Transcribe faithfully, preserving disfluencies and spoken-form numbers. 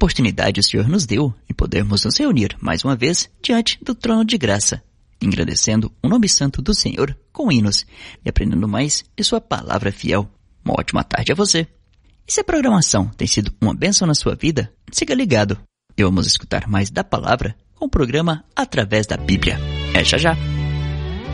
oportunidade o Senhor nos deu em podermos nos reunir mais uma vez diante do trono de graça, engrandecendo o nome santo do Senhor com hinos e aprendendo mais de sua palavra fiel. Uma ótima tarde a você. E se a programação tem sido uma bênção na sua vida, siga ligado e vamos escutar mais da palavra com o programa Através da Bíblia. É já já.